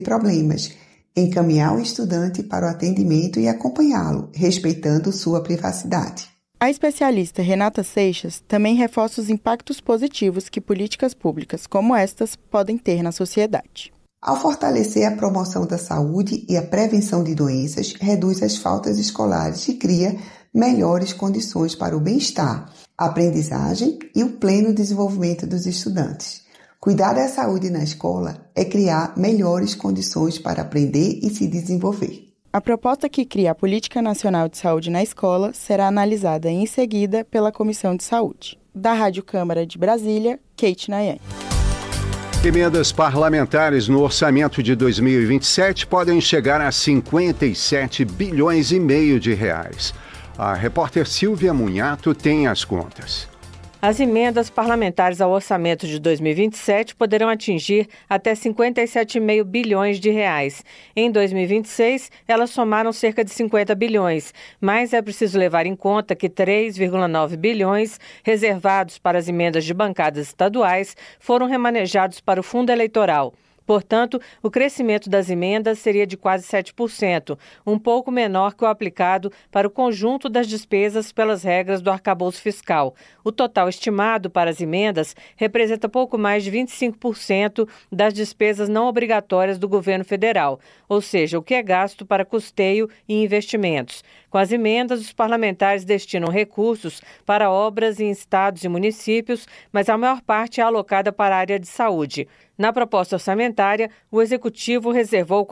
problemas, encaminhar o estudante para o atendimento e acompanhá-lo, respeitando sua privacidade. A especialista Renata Seixas também reforça os impactos positivos que políticas públicas como estas podem ter na sociedade. Ao fortalecer a promoção da saúde e a prevenção de doenças, reduz as faltas escolares e cria melhores condições para o bem-estar, a aprendizagem e o pleno desenvolvimento dos estudantes. Cuidar da saúde na escola é criar melhores condições para aprender e se desenvolver. A proposta que cria a Política Nacional de Saúde na Escola será analisada em seguida pela Comissão de Saúde. Da Rádio Câmara de Brasília, Kate Nayane. Emendas parlamentares no orçamento de 2027 podem chegar a 57 bilhões e meio de reais. A repórter Silvia Munhato tem as contas. As emendas parlamentares ao orçamento de 2027 poderão atingir até 57,5 bilhões de reais. Em 2026, elas somaram cerca de 50 bilhões, mas é preciso levar em conta que 3,9 bilhões reservados para as emendas de bancadas estaduais foram remanejados para o fundo eleitoral. Portanto, o crescimento das emendas seria de quase 7%, um pouco menor que o aplicado para o conjunto das despesas pelas regras do arcabouço fiscal. O total estimado para as emendas representa pouco mais de 25% das despesas não obrigatórias do governo federal, ou seja, o que é gasto para custeio e investimentos. Com as emendas, os parlamentares destinam recursos para obras em estados e municípios, mas a maior parte é alocada para a área de saúde. Na proposta orçamentária, o Executivo reservou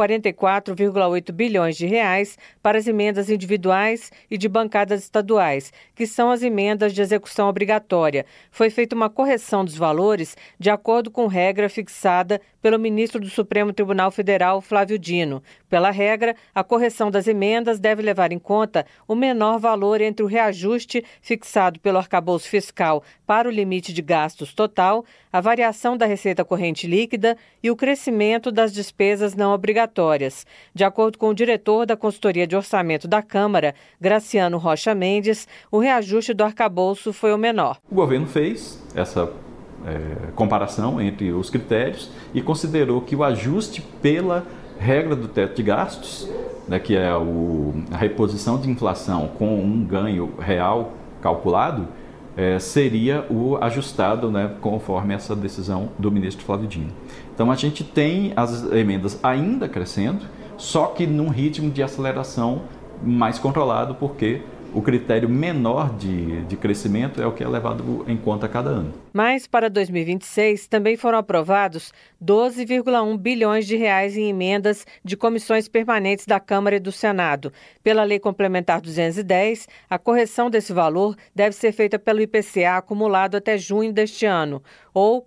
44,8 bilhões de reais para as emendas individuais e de bancadas estaduais, que são as emendas de execução obrigatória. Foi feita uma correção dos valores de acordo com regra fixada pelo ministro do Supremo Tribunal Federal, Flávio Dino. Pela regra, a correção das emendas deve levar em conta o menor valor entre o reajuste fixado pelo arcabouço fiscal para o limite de gastos total, a variação da receita corrente líquida e o crescimento das despesas não obrigatórias. De acordo com o diretor da Consultoria de Orçamento da Câmara, Graciano Rocha Mendes, o reajuste do arcabouço foi o menor. O governo fez essa comparação entre os critérios e considerou que o ajuste pela regra do teto de gastos, né, que é a reposição de inflação com um ganho real calculado, seria o ajustado, né, conforme essa decisão do ministro Flávio Dino. Então a gente tem as emendas ainda crescendo, só que num ritmo de aceleração mais controlado, porque o critério menor de crescimento é o que é levado em conta a cada ano. Mas para 2026 também foram aprovados 12,1 bilhões de reais em emendas de comissões permanentes da Câmara e do Senado. Pela Lei Complementar 210, a correção desse valor deve ser feita pelo IPCA acumulado até junho deste ano, ou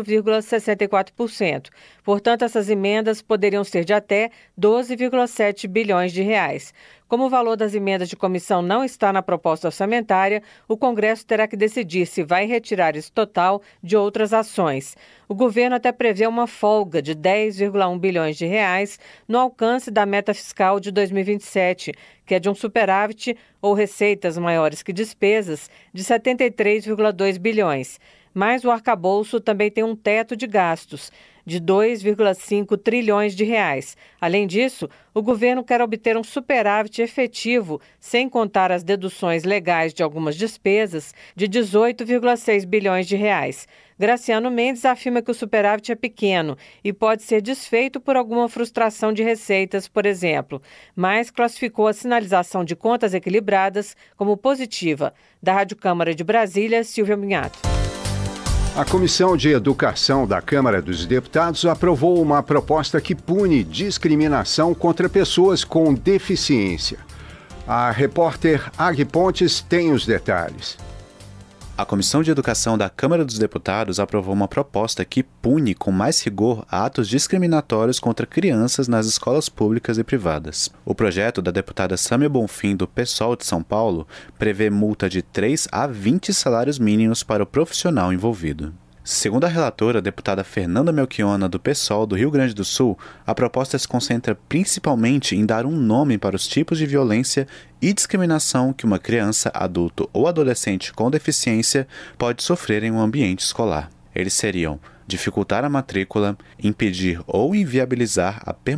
4,64%. Portanto, essas emendas poderiam ser de até 12,7 bilhões de reais. Como o valor das emendas de comissão não está na proposta orçamentária, o Congresso terá que decidir se vai retirar esse total de outras ações. O governo até prevê uma folga de 10,1 bilhões de reais no alcance da meta fiscal de 2027, que é de um superávit ou receitas maiores que despesas de 73,2 bilhões. Mas o arcabouço também tem um teto de gastos de 2,5 trilhões de reais. Além disso, o governo quer obter um superávit efetivo, sem contar as deduções legais de algumas despesas, de 18,6 bilhões de reais. Graciano Mendes afirma que o superávit é pequeno e pode ser desfeito por alguma frustração de receitas, por exemplo, mas classificou a sinalização de contas equilibradas como positiva. Da Rádio Câmara de Brasília, Silvia Munhato. A Comissão de Educação da Câmara dos Deputados aprovou uma proposta que pune discriminação contra pessoas com deficiência. A repórter Agui Pontes tem os detalhes. A Comissão de Educação da Câmara dos Deputados aprovou uma proposta que pune com mais rigor atos discriminatórios contra crianças nas escolas públicas e privadas. O projeto da deputada Sâmia Bonfim, do PSOL de São Paulo, prevê multa de 3 a 20 salários mínimos para o profissional envolvido. Segundo a relatora, a deputada Fernanda Melchiona, do PSOL do Rio Grande do Sul, a proposta se concentra principalmente em dar um nome para os tipos de violência e discriminação que uma criança, adulto ou adolescente com deficiência pode sofrer em um ambiente escolar. Eles seriam dificultar a matrícula, impedir ou inviabilizar a permanência